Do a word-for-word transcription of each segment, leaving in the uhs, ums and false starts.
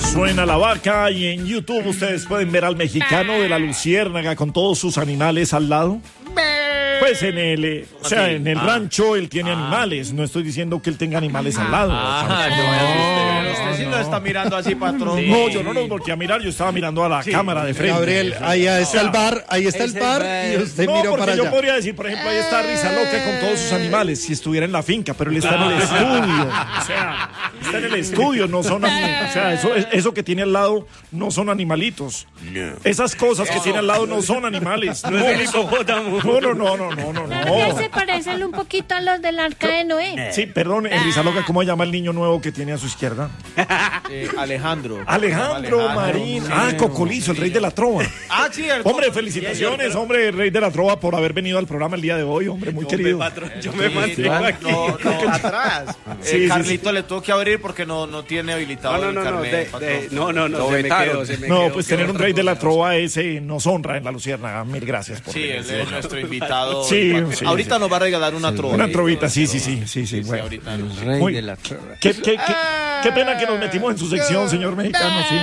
Suena la vaca y en YouTube ustedes pueden ver al mexicano de la Luciérnaga con todos sus animales al lado. Pues en el, eh, o sea, sí. en el ah. rancho él tiene ah. animales. No estoy diciendo que él tenga animales al lado. Ah, no, no, Pero usted sí no. lo está mirando así, patrón. Sí. No, yo no los volteé a mirar, yo estaba mirando a la Sí. cámara de frente. Gabriel, ahí está el bar, ahí está el ese bar bar. y usted No, miró porque para yo allá. podría decir, por ejemplo, ahí está Risa Loca con todos sus animales, si estuviera en la finca, pero él está en el estudio. O sea, está en el estudio, no son ani- o sea, eso, eso que tiene al lado no son animalitos. Esas cosas que tiene al lado no son animales. No, no, no, no, no, no, no, Gabriel, no. se parecen un poquito a los del arca de Noé. Sí, perdón, en Risa Loca, ¿cómo se llama el niño nuevo que tiene a su izquierda? Eh, Alejandro. Alejandro Marín. Ah, Cocolizo, el rey de la trova. Ah, sí, el Hombre, felicitaciones, hombre, rey de la trova, por haber venido al programa el día de hoy, hombre, muy querido. yo Sí, no, no, no, atrás. Sí, Eh, sí, Carlito le tuvo que abrir porque no, no tiene habilitado No, no, el no, no, carnet, de- patrón. de- no, no, no, Lo se me vetaron. quedó, se me No, quedó, pues qué tener un otra rey de la cosa. trova ese nos honra en la Luciérnaga. Mil gracias por Sí, venir. él es nuestro invitado. Sí, sí, ahorita sí. nos va a regalar una trova. Una trovita, sí, sí, sí, sí, sí, Sí, bueno. ahorita. Rey Muy- de la trova. Qué, qué, qué, qué pena que nos metimos en su sección, señor mexicano, sí.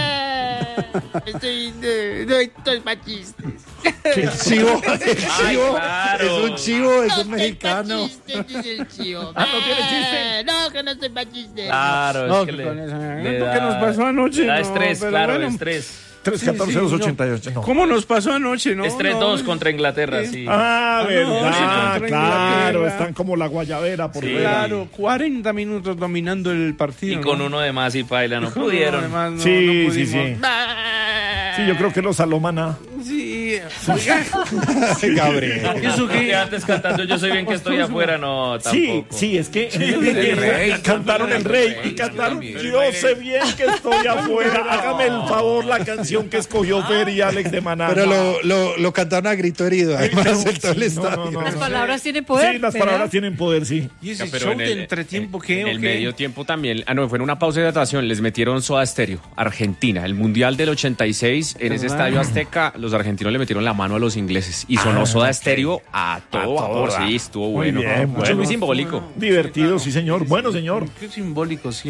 Estoy, no, no estoy machistas. El chivo, el chivo, claro. es un chivo, es No un soy mexicano. machista, dice el chivo. Ah, ¿no tiene chiste? No, que no soy machista. Claro, No, es que que le, con eso, le ¿no? da, ¿Qué nos pasó anoche? le da No, estrés, pero claro, bueno. estrés. tres Sí, catorce sí, dos no. ochenta y ocho, no. ¿Cómo nos pasó anoche, no? Es tres No, dos contra Inglaterra, sí. Ah, Ah, verdad, no, sí, contra claro, Inglaterra. están como la guayabera por Sí. fuera. Claro, cuarenta minutos dominando el partido. Y con ¿no? uno de más y paila, no Con uno pudieron. de más, no- Sí, no sí, pudimos. sí. Sí, yo creo que los Salomana. Sí, oiga, Gabriel. ¿eso Que qué? antes cantando yo soy bien que estoy afuera, no, Sí, tampoco. sí, es que el rey, cantaron el rey y cantaron yo sé bien que estoy afuera. Hágame el favor la canción que escogió Fer y Alex de Maná. Pero lo, lo, lo cantaron a grito herido, además en todo el Sí, no, no, estadio. no, Las no. palabras tienen poder. Sí, las ¿verdad? palabras tienen poder, sí. ¿Y ese Ya, pero show en de el- entretiempo en- qué En o el qué? medio tiempo también. Ah, no, fue en una pausa de hidratación. Les metieron Soda Stereo, Argentina. El Mundial del ochenta y seis, en ese Ah. estadio Azteca, los argentinos le metieron la mano a los ingleses. Y sonó Ah, Soda ok. Stereo a todo A vapor. toda. Sí, estuvo Muy bueno. bien, Mucho, bueno. muy simbólico. Divertido, sí, señor. Bueno, señor. Qué simbólico, sí.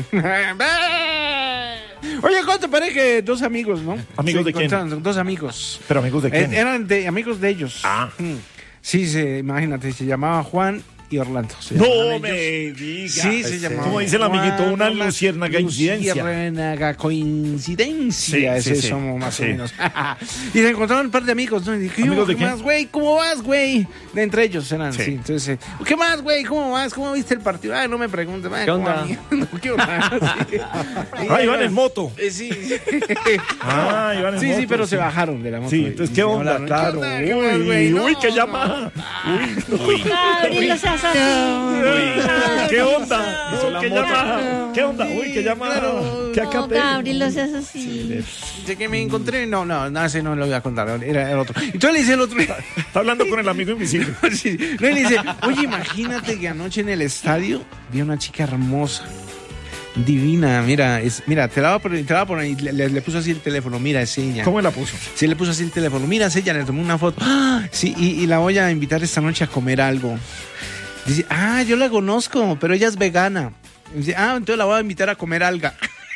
Oye, ¿cómo te parece que dos amigos, no? ¿Amigos Se de quién? encontraron, Dos amigos. Pero amigos de quién. Eh, Eran de, amigos de ellos. Ah. Mm. Sí, se, imagínate, se llamaba Juan y Orlando. se llamaban No ellos. me diga. Sí, se llamaba. Como dice el amiguito, Juan, una Orlando, luciérnaga incidencia. Luciérnaga coincidencia. Sí, Ese sí, sí. somos más Sí. o menos. Y se encontraron un par de amigos, ¿no? Y dije, ¿Amigos de ¿qué quién? más, güey? ¿Cómo vas, güey? De entre ellos eran, Sí. sí. Entonces, eh, ¿qué más, güey? ¿Cómo vas? ¿Cómo viste el partido? Ay, no me preguntes. ¿Qué onda? ¿Qué onda? Sí. Ah, iban en moto. Eh, Sí. Ah, iban en Sí, moto. sí, pero se bajaron de la moto. Sí, y- entonces, y ¿qué se onda? hablaron. Claro. ¿Qué onda? ¿Qué más, güey? Uy, No, uy, qué no. llamada. Gabriel, no seas así. ¿Qué onda? Hizo Uy, la ¿Qué moto. llamada? ¿Qué onda? Uy, qué llamada. claro. ¿Qué No, acapé? Gabriel, no seas así. De que me encontré, no, no, no, ese no lo voy a contar, era el otro. Entonces le dice el otro, Está hablando con el amigo invisible. sí, no, y le dice, oye, imagínate que anoche en el estadio vi a una chica hermosa, divina, mira, es, mira, te la voy a poner, te la voy a poner, y le, le- le puso así el teléfono, mira, es ella. ¿Cómo la puso? Sí, le puso así el teléfono, mira, es ella, le tomó una foto, ¡Ah! Sí, y, y la voy a invitar esta noche a comer algo. Dice, ah, yo la conozco, pero ella es vegana. Dice, ah, entonces la voy a invitar a comer alga.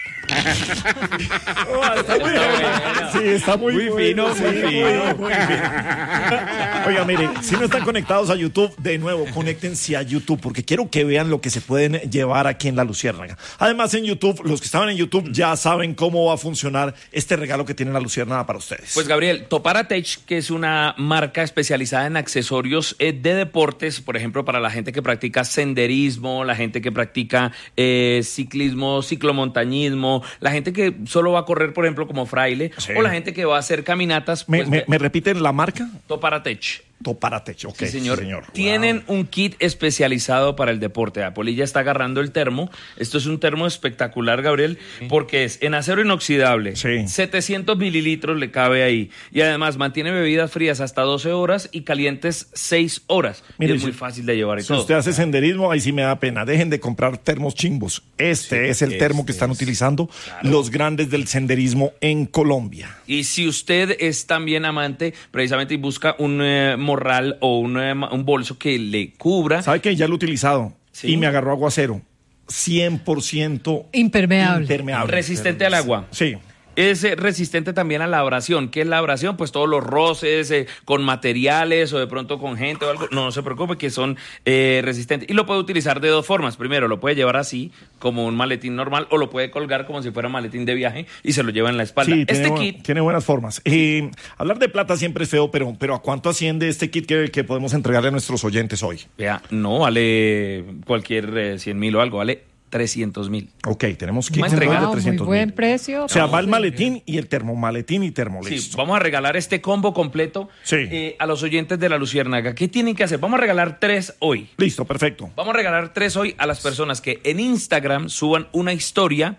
Oh, está muy bueno. Sí, está muy, Muy bueno, fino, sí, muy fino. muy, muy fino. Oiga, mire, si no están conectados a YouTube, de nuevo, conéctense a YouTube, porque quiero que vean lo que se pueden llevar aquí en La Luciérnaga. Además, en YouTube, los que estaban en YouTube ya saben cómo va a funcionar este regalo que tiene La Luciérnaga para ustedes. Pues Gabriel, Toparatech, que es una marca especializada en accesorios eh, de deportes, por ejemplo, para la gente que practica senderismo, la gente que practica eh, ciclismo, ciclomontañismo, la gente que solo va a correr, por ejemplo, como fraile, Sí. o la gente que va a hacer caminatas. ¿Me, pues, me, ve- me repiten la marca? Toparatech. Toparatech, ok. Sí, señor. Sí, señor. Tienen un kit especializado para el deporte. Apolilla está agarrando el termo. Esto es un termo espectacular, Gabriel, porque es en acero inoxidable. Sí. setecientos mililitros le cabe ahí. Y además mantiene bebidas frías hasta doce horas y calientes seis horas. Mire, y es si- muy fácil de llevar y Si todo. usted hace senderismo, ahí sí me da pena. Dejen de comprar termos chimbos. Este es el termo que están utilizando los grandes del senderismo en Colombia. Y si usted es también amante, precisamente, y busca un eh, morral o un, eh, un bolso que le cubra. ¿Sabe qué? Ya lo he utilizado Sí. y me agarró aguacero. cien por ciento Impermeable. impermeable. Resistente al agua. Sí. es eh, resistente también a la abrasión. ¿Qué es la abrasión? Pues todos los roces eh, con materiales o de pronto con gente o algo. No, no se preocupe que son eh, resistentes. Y lo puede utilizar de dos formas. Primero, lo puede llevar así, como un maletín normal, o lo puede colgar como si fuera un maletín de viaje y se lo lleva en la espalda. Sí, este tiene, kit... tiene buenas formas. Eh, hablar de plata siempre es feo, pero, pero ¿a cuánto asciende este kit que, que podemos entregarle a nuestros oyentes hoy? Vea, no vale cualquier eh, cien mil o algo, vale trescientos mil. Ok, tenemos kits Vamos a de entregar. Muy trescientos buen mil. precio. O sea, va el maletín y el termomaletín y termolesto. Sí, vamos a regalar este combo completo Sí. eh, a los oyentes de La Luciérnaga. ¿Qué tienen que hacer? Vamos a regalar tres hoy. Listo, perfecto. Vamos a regalar tres hoy a las personas que en Instagram suban una historia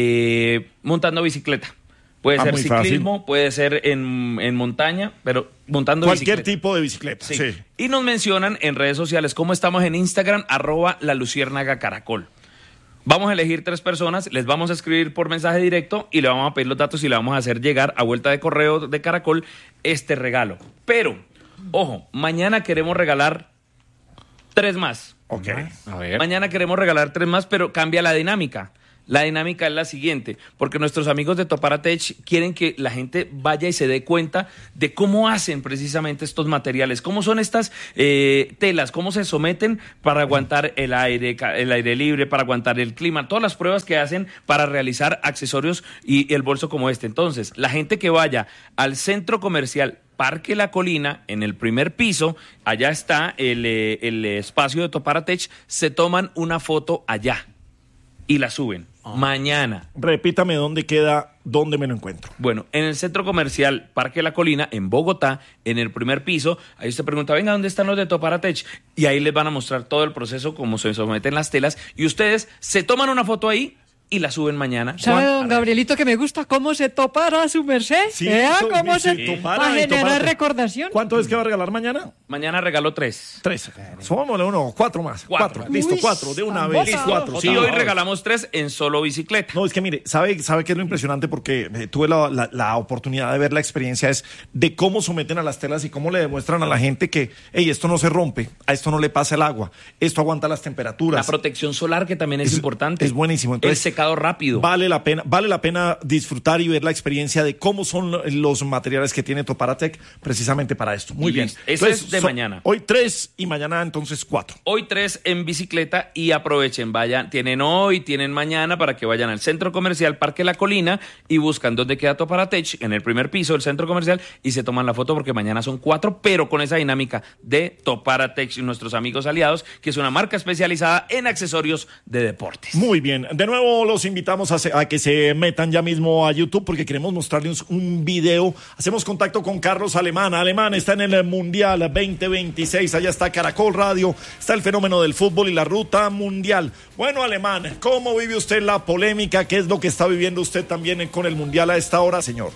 eh, montando bicicleta. Puede Ah, ser muy ciclismo, fácil. puede ser en, en montaña, pero montando Cualquier bicicleta. tipo de bicicleta. Sí. Sí. Y nos mencionan en redes sociales cómo estamos en Instagram, arroba La Luciérnaga Caracol. Vamos a elegir tres personas, les vamos a escribir por mensaje directo y le vamos a pedir los datos y le vamos a hacer llegar a vuelta de correo de Caracol este regalo. Pero, ojo, mañana queremos regalar tres más. Ok. A ver. Mañana queremos regalar tres más, pero cambia la dinámica. La dinámica es la siguiente, porque nuestros amigos de Toparatech quieren que la gente vaya y se dé cuenta de cómo hacen precisamente estos materiales, cómo son estas eh, telas, cómo se someten para aguantar el aire, ca- el aire libre, para aguantar el clima, todas las pruebas que hacen para realizar accesorios y el bolso como este. Entonces, la gente que vaya al centro comercial Parque La Colina, en el primer piso, allá está el, eh, el espacio de Toparatech, se toman una foto allá y la suben. Mañana. Repítame dónde queda, dónde me lo encuentro. Bueno, en el centro comercial Parque La Colina, en Bogotá, en el primer piso, ahí usted pregunta, venga, ¿dónde están los de Toparatech? Y ahí les van a mostrar todo el proceso, cómo se someten las telas, y ustedes se toman una foto ahí y la suben mañana. ¿Sabe, Juan, don Gabrielito, que me gusta cómo se topara su merced? Sí, Vea to- cómo sí, se... topara para y generar topara. recordación. ¿Cuánto es que va a regalar mañana? Mañana regalo tres. Tres. Sumámosle uno, cuatro más. Cuatro. Cuatro. Listo, Uy, cuatro. De una vamos vez. a- Cuatro. Sí, sí. hoy regalamos tres en solo bicicleta. No, es que mire, ¿sabe, sabe qué es lo impresionante? Porque eh, tuve la, la- la oportunidad de ver la experiencia es de cómo someten a las telas y cómo le demuestran a la gente que, hey, esto no se rompe, a esto no le pasa el agua, esto aguanta las La temperaturas. protección solar, que también es, Es- importante. es buenísimo. Entonces, el secado rápido. Vale la pena, vale la pena disfrutar y ver la experiencia de cómo son lo- los materiales que tiene Toparatech precisamente para esto. Muy bien. Listo. Eso es de mañana. Hoy tres y mañana entonces cuatro. Hoy tres en bicicleta y aprovechen, vayan, tienen hoy, tienen mañana para que vayan al centro comercial Parque La Colina y buscan dónde queda Toparatech, en el primer piso del centro comercial, y se toman la foto porque mañana son cuatro, pero con esa dinámica de Toparatech y nuestros amigos aliados, que es una marca especializada en accesorios de deportes. Muy bien. De nuevo los invitamos a, se- a que se metan ya mismo a YouTube porque queremos mostrarles un video. Hacemos contacto con Carlos Alemán. Alemán está en el Mundial veinte veintiséis. Allá está Caracol Radio. Está el fenómeno del fútbol y la ruta mundial. Bueno, Alemán, ¿cómo vive usted la polémica? ¿Qué es lo que está viviendo usted también con el Mundial a esta hora, señor?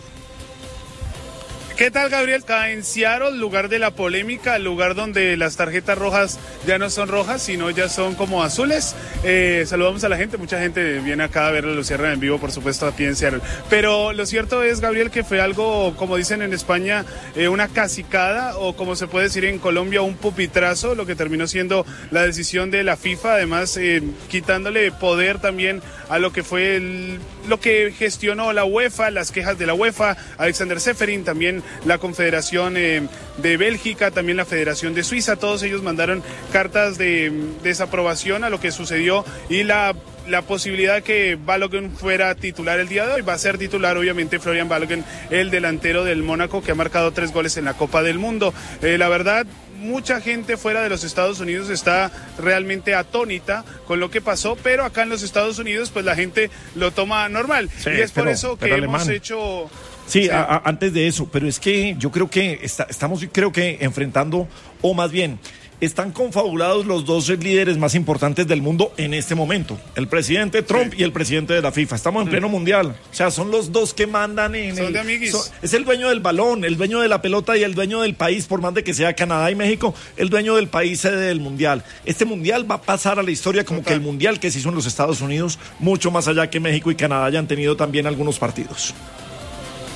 ¿Qué tal, Gabriel? Acá en Seattle, lugar de la polémica, lugar donde las tarjetas rojas ya no son rojas, sino ya son como azules. Eh, saludamos a la gente, mucha gente viene acá a ver la Luciérnaga en vivo, por supuesto, aquí en Seattle. Pero lo cierto es, Gabriel, que fue algo, como dicen en España, eh, una cacicada, o como se puede decir en Colombia, un pupitrazo, lo que terminó siendo la decisión de la FIFA, además eh, quitándole poder también a lo que fue el, lo que gestionó la UEFA, las quejas de la UEFA, Alexander Seferin, también la Confederación eh, de Bélgica, también la Federación de Suiza, todos ellos mandaron cartas de desaprobación a lo que sucedió y la la posibilidad que Balogun fuera titular el día de hoy. Va a ser titular obviamente Florian Balogun, el delantero del Mónaco que ha marcado tres goles en la Copa del Mundo. Eh, la verdad, mucha gente fuera de los Estados Unidos está realmente atónita con lo que pasó, pero acá en los Estados Unidos pues la gente lo toma normal. Sí, y es por pero- eso que pero hemos Alemán. hecho... Sí, Sí. a- a- antes de eso, pero es que yo creo que está- estamos, creo que enfrentando, o más bien, están confabulados los dos líderes más importantes del mundo en este momento, el presidente Trump y el presidente de la FIFA. Estamos en pleno mundial, o sea, son los dos que mandan en Son el- de amiguis. son- es el dueño del balón, el dueño de la pelota y el dueño del país, por más de que sea Canadá y México, el dueño del país sede del mundial. Este mundial va a pasar a la historia como que el mundial que se hizo en los Estados Unidos, mucho más allá que México y Canadá hayan tenido también algunos partidos.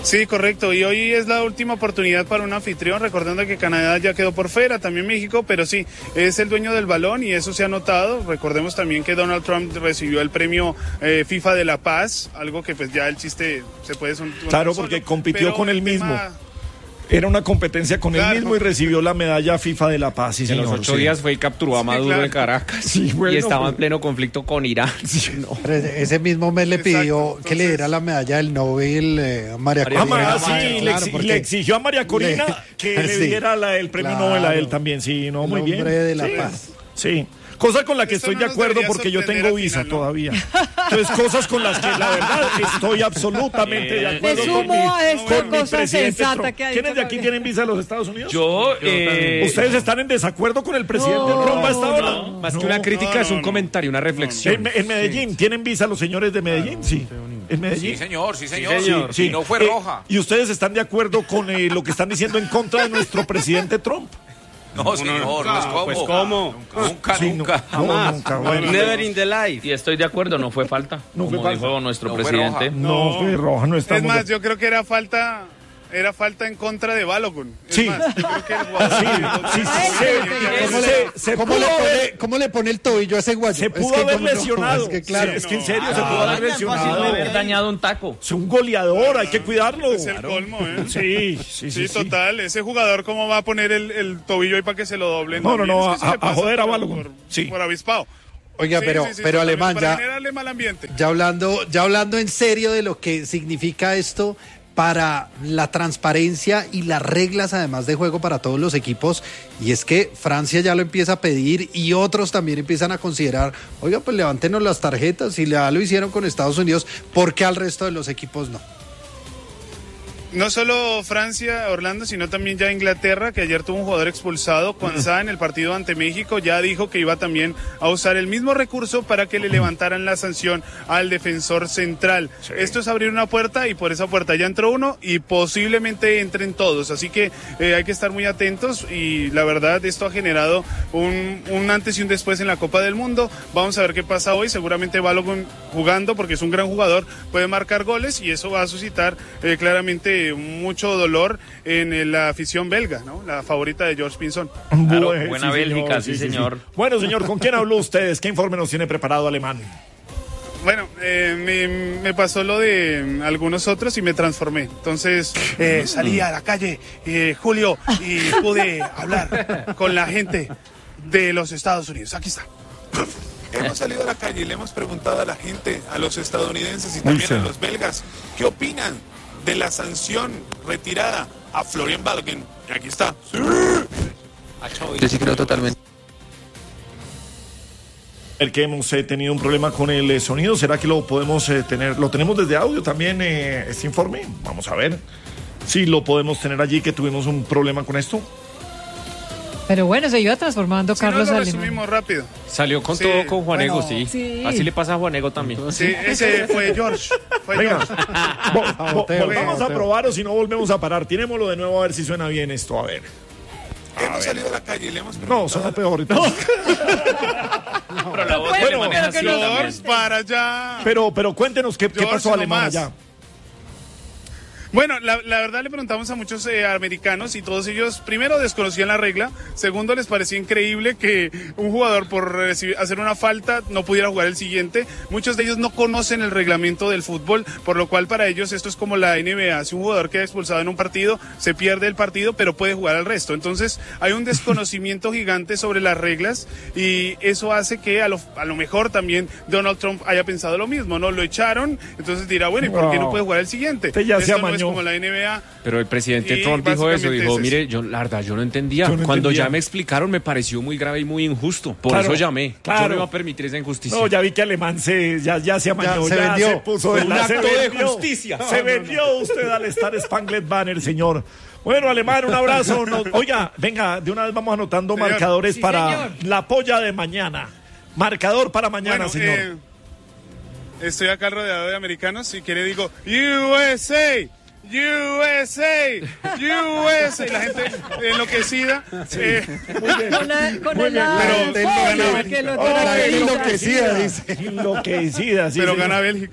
Sí, correcto. Y hoy es la última oportunidad para un anfitrión, recordando que Canadá ya quedó por fuera, también México, pero sí, es el dueño del balón y eso se ha notado. Recordemos también que Donald Trump recibió el premio eh, FIFA de la Paz, algo que pues ya el chiste se puede... Son, claro, porque solo, compitió con él mismo. Tema... Era una competencia con claro. él mismo y recibió la medalla FIFA de la Paz. Sí, en señor, los ocho sí. días fue y capturó a Maduro sí, claro. en Caracas. Sí, bueno, y estaba pues... en pleno conflicto con Irán. Sí, no. Ese mismo mes le pidió Exacto, entonces... que le diera la medalla del Nobel eh, a María Corina. Ah, sí, claro, le, ex le exigió a María Corina le... que le diera la, el premio claro. Nobel a él también. Sí, no, muy bien. Hombre de la sí. paz. Sí. Cosa con la que Esto estoy no de acuerdo porque yo tengo visa final, ¿no? todavía. Entonces, cosas con las que la verdad estoy absolutamente de acuerdo Me sumo con mi, a esta con mi cosa presidente sensata Trump. que ha dicho ¿Quiénes de aquí Gabriel? tienen visa de los Estados Unidos? Yo, eh, ¿Ustedes están en desacuerdo con el presidente No, Trump a esta hora? no. Más No. que una crítica no, es un no, comentario, una reflexión. En, en Medellín, Sí. ¿tienen visa los señores de Medellín? Sí. ¿En Medellín? Sí, señor, sí, señor. Sí, señor. Sí. Y no fue Eh, roja. ¿Y ustedes están de acuerdo con eh, lo que están diciendo en contra de nuestro presidente Trump? No, señor, pues ¿cómo? Pues ¿cómo? Nunca, Sí, nunca. no, no, nunca, bueno. Never in the life. y estoy de acuerdo, no fue falta. No fue como falta. dijo nuestro No fue presidente. roja. No, fue roja, no estamos... Es más, de- yo creo que era falta... Era falta en contra de Balogun. Es Sí. más, yo creo que el jugador- Sí, sí, sí, A él sí, se le sí, pegó. ¿Cómo, se- le, se cómo pudo le haber- pone, ¿Cómo le pone el tobillo a ese guayo? Se Es pudo que haber cómo no, lesionado. es que claro. Sí, es que en serio no. se pudo haber Fácil de lesionado. haber dañado un taco. Es un goleador, hay que cuidarlo. Es el colmo, ¿eh? Sí, sí, sí. Sí, sí. total. Ese jugador, ¿cómo va a poner el, el tobillo ahí para que se lo doblen? No, no, no, Es que a- eso le a pasa joder a por- Balogun. Por, Sí. por avispado. Oiga, Sí, pero, sí, sí, pero totalmente, Alemán, para ya, generarle mal ambiente. ya hablando, ya hablando en serio de lo que significa esto para la transparencia y las reglas además de juego para todos los equipos, y es que Francia ya lo empieza a pedir y otros también empiezan a considerar, oiga, pues levántenos las tarjetas, si ya lo hicieron con Estados Unidos, ¿por qué al resto de los equipos no? No solo Francia, Orlando, sino también ya Inglaterra, que ayer tuvo un jugador expulsado, Kwanzaa, en el partido ante México, ya dijo que iba también a usar el mismo recurso para que le levantaran la sanción al defensor central. Sí. Esto es abrir una puerta y por esa puerta ya entró uno y posiblemente entren todos, así que eh, hay que estar muy atentos y la verdad esto ha generado un, un antes y un después en la Copa del Mundo. Vamos a ver qué pasa hoy, seguramente Balogun jugando porque es un gran jugador, puede marcar goles y eso va a suscitar eh, claramente mucho dolor en la afición belga, ¿no? La favorita de George Pinson. Claro, Bueno, buena sí, Bélgica, señor, sí, sí, sí, señor. sí. Bueno, señor, ¿con quién habló ustedes? ¿Qué informe nos tiene preparado Alemán? Bueno, eh, me, me pasó lo de algunos otros y me transformé. Entonces eh, salí a la calle, eh, Julio, y pude hablar con la gente de los Estados Unidos. Aquí está. Hemos salido a la calle y le hemos preguntado a la gente, a los estadounidenses y también a los belgas, ¿qué opinan de la sanción retirada a Florian Balogun? Y aquí está. ¡Sí! Yo sí creo totalmente. El que hemos eh, tenido un problema con el eh, sonido, ¿será que lo podemos eh, tener? ¿Lo tenemos desde audio también, eh, este informe? Vamos a ver si lo podemos tener allí, que tuvimos un problema con esto. Pero bueno, se iba transformando Si Carlos no, lo Alemán. resumimos rápido. Salió con Sí, todo con Juanego, bueno, sí. sí. Así le pasa a Juanego también. Sí, ese fue George. Fue Venga, George. Vo- vo- volvamos a probar o si no volvemos a parar. Tirémoslo de nuevo a ver si suena bien esto, a ver. Hemos salido a la calle y le hemos preguntado. No, suena peor. entonces. Pero la voz Bueno, que maneja pero que así no- también. George, para allá. Pero, pero cuéntenos qué, qué George, pasó no Alemán más. allá. Bueno, la, la verdad le preguntamos a muchos eh, americanos y todos ellos, primero, desconocían la regla, segundo, les parecía increíble que un jugador por recibir, hacer una falta no pudiera jugar el siguiente. Muchos de ellos no conocen el reglamento del fútbol, por lo cual para ellos esto es como la N B A. Si un jugador queda expulsado en un partido, se pierde el partido, pero puede jugar al resto. Entonces hay un desconocimiento gigante sobre las reglas y eso hace que a lo, a lo mejor también Donald Trump haya pensado lo mismo, ¿no? Lo echaron, entonces dirá, bueno, ¿y por qué no puede jugar el siguiente? Usted ya se Esto no es amañó. como la N B A. Pero el presidente Y Trump dijo eso, básicamente dijo, es mire, eso. yo la verdad yo no entendía. Yo no Cuando entendía. ya me explicaron me pareció muy grave y muy injusto. Por Claro, eso llamé. claro. Yo no iba a permitir esa injusticia. No, ya vi que Alemán se, ya, ya se amañó, Ya ya se vendió. se puso Fue de un la- se acto de vendió. justicia. Se No, no, vendió usted al Star Spangled Banner, señor. Bueno, Alemán, un abrazo. Nos- oiga, venga, de una vez vamos anotando Señor. marcadores Sí, para señor. la polla de mañana. Marcador para mañana, Bueno, señor. eh, estoy acá rodeado de americanos. Si quiere digo U S A, U S A, U S A. Y la gente enloquecida. Eh, Con la, con Muy el bien. Pero euforia gana que lo Oh, caracteriza. enloquecida, dice. Enloquecida, sí, pero señor. gana Bélgica.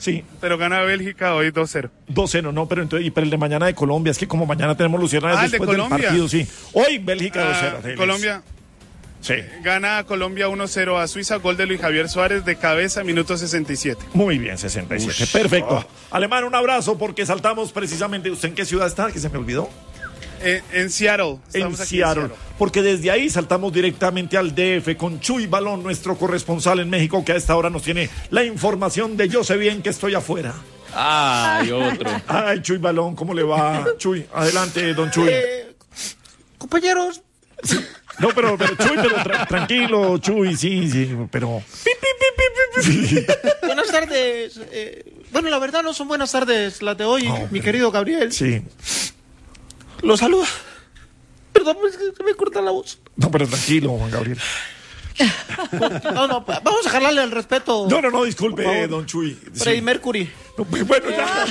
Sí. Pero gana Bélgica hoy dos cero. dos cero, no, pero entonces, y pero el de mañana de Colombia, es que como mañana tenemos Luciana Ah, el de después del Colombia. partido, sí. Hoy Bélgica dos Ah, cero. Delis. Colombia. Sí. Gana Colombia uno cero a Suiza, gol de Luis Javier Suárez de cabeza, minuto sesenta y siete. Muy bien, sesenta y siete. Ush. Perfecto. Oh. Alemán, un abrazo porque saltamos precisamente. ¿Usted en qué ciudad está? Que se me olvidó. En, en Seattle. En Estamos aquí Seattle. en Seattle. Porque desde ahí saltamos directamente al D F con Chuy Balón, nuestro corresponsal en México, que a esta hora nos tiene la información de yo sé bien que estoy afuera. Ay, otro. Ay, Chuy Balón, ¿cómo le va? Chuy, adelante, don Chuy. Eh, compañeros. No, pero, pero Chuy, pero tra- tranquilo, Chuy, sí, sí, pero... Sí. Buenas tardes. Eh, bueno, la verdad no son buenas tardes las de hoy, No, mi pero- querido Gabriel. Sí. Los saluda. Perdón, es que se me corta la voz. No, pero tranquilo, Juan Gabriel. No, no, vamos a jalarle el respeto. No, no, no, por disculpe, favor. don Chuy. Sí. Freddie Mercury. No, bueno, ya.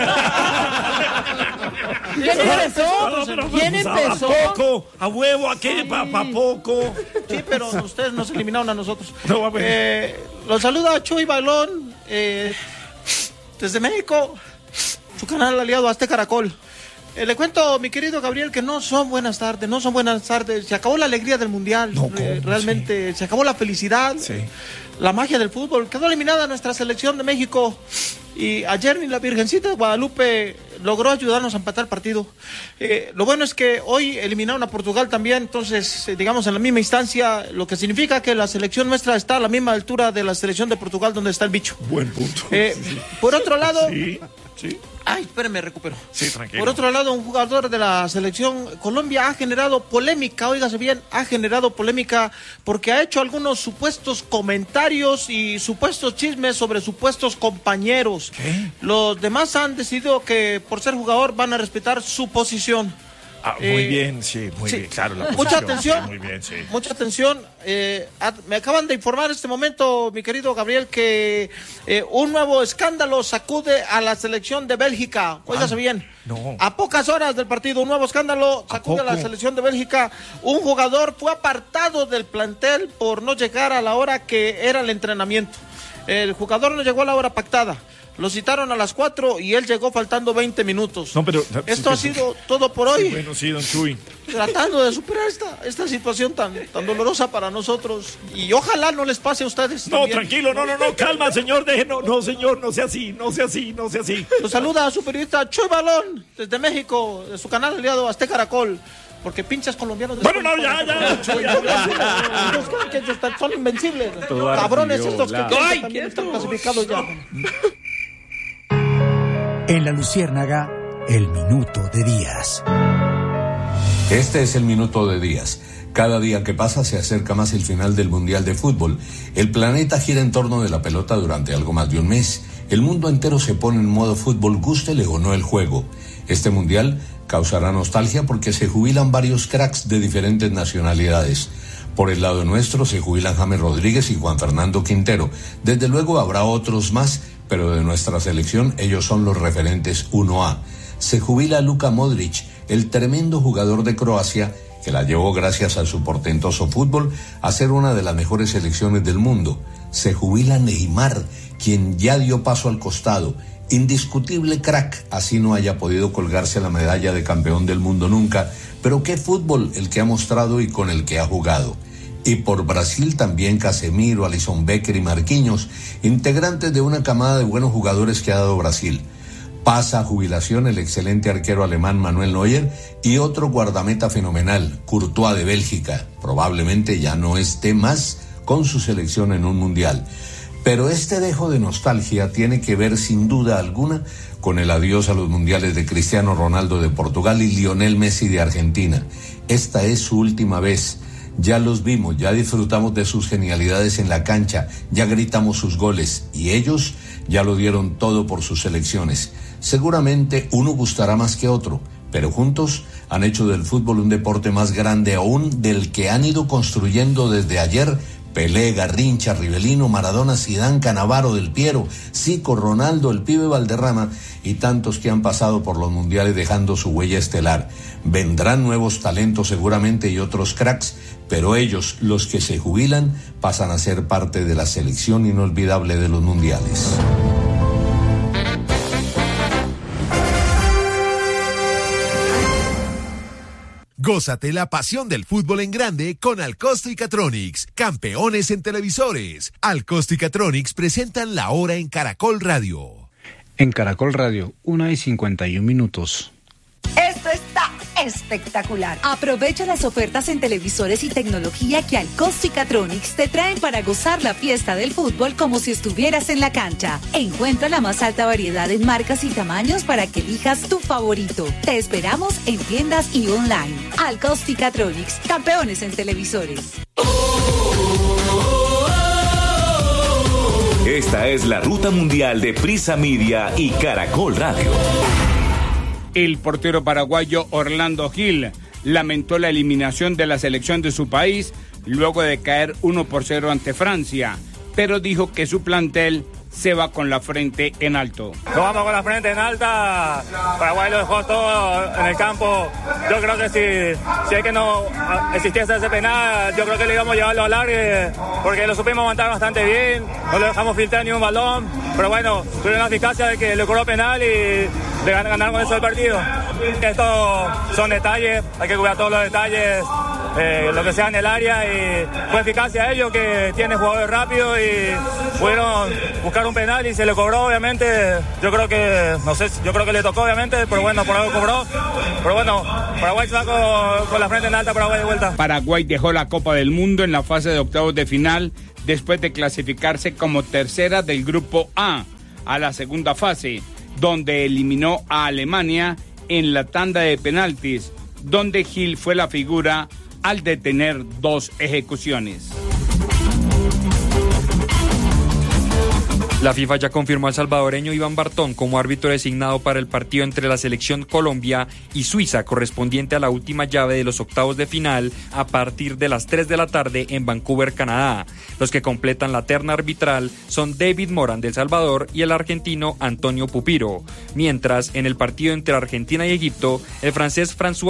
¿Quién empezó? ¿Quién Pues, empezó? ¿A poco? ¿A huevo? ¿A qué? ¿Pa, pa poco? Sí, pero ustedes nos eliminaron a nosotros. No, a ver. Eh, los saluda Chuy Balón eh, desde México, su canal aliado Azteca Caracol. Eh, le cuento, mi querido Gabriel, que no son buenas tardes, no son buenas tardes. Se acabó la alegría del Mundial. No, eh, ¿cómo? realmente se acabó la felicidad, Sí. la magia del fútbol. Quedó eliminada nuestra selección de México. Y ayer ni la Virgencita de Guadalupe logró ayudarnos a empatar el partido. Eh, lo bueno es que hoy eliminaron a Portugal también, entonces, eh, digamos, en la misma instancia, lo que significa que la selección nuestra está a la misma altura de la selección de Portugal, donde está el bicho. Buen punto. Eh, por otro lado... Sí, sí. Ay, espérenme, recupero. Sí, tranquilo. Por otro lado, un jugador de la selección Colombia ha generado polémica, óigase bien, ha generado polémica porque ha hecho algunos supuestos comentarios y supuestos chismes sobre supuestos compañeros. ¿Qué? Los demás han decidido que por ser jugador van a respetar su posición. Ah, muy Eh, bien, sí, muy sí. bien, claro. La Mucha posición, atención. sí, muy bien, sí. Mucha atención. eh, a- me acaban de informar en este momento, mi querido Gabriel, que eh, un nuevo escándalo sacude a la selección de Bélgica. Óigase bien. no. A pocas horas del partido, un nuevo escándalo sacude a, la poco? selección de Bélgica. Un jugador fue apartado del plantel por no llegar a la hora que era el entrenamiento. El jugador no llegó a la hora pactada. Lo citaron a las cuatro y él llegó faltando veinte minutos. No, pero... Esto ha sido todo por hoy. Sí, bueno, sí, don Chuy. Tratando de superar esta, esta situación tan, tan dolorosa para nosotros. Y ojalá no les pase a ustedes. No, también. tranquilo, no, no, no, calma, señor, deje, no, no, señor, no sea así, no sea así, no sea así. Los saluda a su periodista Chuy Balón desde México, de su canal aliado Azteca Caracol. Porque pinches colombianos... Bueno, no, ya, ya, Chuy, ya, ya. Ellos creen que ellos son invencibles. Todo Cabrones ardió, estos que la- creen que Ay, también quieto. están clasificados ya. En la Luciérnaga, el minuto de Díaz. Este es el minuto de Díaz. Cada día que pasa se acerca más el final del Mundial de Fútbol. El planeta gira en torno de la pelota durante algo más de un mes. El mundo entero se pone en modo fútbol, gústele o no el juego. Este Mundial causará nostalgia porque se jubilan varios cracks de diferentes nacionalidades. Por el lado nuestro se jubilan James Rodríguez y Juan Fernando Quintero. Desde luego habrá otros más, pero de nuestra selección ellos son los referentes uno A. Se jubila Luka Modric, el tremendo jugador de Croacia, que la llevó gracias a su portentoso fútbol a ser una de las mejores selecciones del mundo. Se jubila Neymar, quien ya dio paso al costado. Indiscutible crack, así no haya podido colgarse la medalla de campeón del mundo nunca, pero qué fútbol el que ha mostrado y con el que ha jugado. Y por Brasil también Casemiro, Alisson Becker y Marquinhos, integrantes de una camada de buenos jugadores que ha dado Brasil. Pasa a jubilación el excelente arquero alemán Manuel Neuer y otro guardameta fenomenal, Courtois de Bélgica. Probablemente ya no esté más con su selección en un mundial. Pero este dejo de nostalgia tiene que ver sin duda alguna con el adiós a los mundiales de Cristiano Ronaldo de Portugal y Lionel Messi de Argentina. Esta es su última vez. Ya los vimos, ya disfrutamos de sus genialidades en la cancha, ya gritamos sus goles y ellos ya lo dieron todo por sus selecciones. Seguramente uno gustará más que otro, pero juntos han hecho del fútbol un deporte más grande aún del que han ido construyendo desde ayer Pelé, Garrincha, Rivelino, Maradona, Zidane, Cannavaro, Del Piero, Zico, Ronaldo, el pibe Valderrama y tantos que han pasado por los mundiales dejando su huella estelar. Vendrán nuevos talentos seguramente y otros cracks, pero ellos, los que se jubilan, pasan a ser parte de la selección inolvidable de los mundiales. Gózate la pasión del fútbol en grande con Alcosto y Catronics, campeones en televisores. Alcosto y Catronics presentan La Hora en Caracol Radio. En Caracol Radio, una y cincuenta y un minutos. Esto está espectacular. Aprovecha las ofertas en televisores y tecnología que Alcosto y Catronics te traen para gozar la fiesta del fútbol como si estuvieras en la cancha. Encuentra la más alta variedad en marcas y tamaños para que elijas tu favorito. Te esperamos en tiendas y online. Alcosto y Catronics, campeones en televisores. Esta es la ruta mundial de Prisa Media y Caracol Radio. El portero paraguayo Orlando Gil lamentó la eliminación de la selección de su país luego de caer uno por cero ante Francia, pero dijo que su plantel se va con la frente en alto. Nos vamos con la frente en alta. Paraguay lo dejó todo en el campo. Yo creo que si, si es que no existiese ese penal, yo creo que le íbamos a llevarlo al alargue, porque lo supimos aguantar bastante bien, no le dejamos filtrar ni un balón, pero bueno, tuvieron la eficacia de que le cobró penal y le ganaron con eso el partido. Estos son detalles, hay que cuidar todos los detalles, eh, lo que sea en el área, y fue eficacia ellos, que tienen jugadores rápidos y pudieron buscar un penal y se le cobró, obviamente. Yo creo que, no sé, yo creo que le tocó, obviamente, pero bueno, por algo cobró. Pero bueno, Paraguay se va con, con la frente en alta, Paraguay de vuelta. Paraguay dejó la Copa del Mundo en la fase de octavos de final después de clasificarse como tercera del grupo A a la segunda fase, donde eliminó a Alemania en la tanda de penaltis, donde Gil fue la figura al detener dos ejecuciones. La FIFA ya confirmó al salvadoreño Iván Bartón como árbitro designado para el partido entre la selección Colombia y Suiza, correspondiente a la última llave de los octavos de final, a partir de las tres de la tarde en Vancouver, Canadá. Los que completan la terna arbitral son David Moran de El Salvador y el argentino Antonio Pupiro. Mientras, en el partido entre Argentina y Egipto, el francés François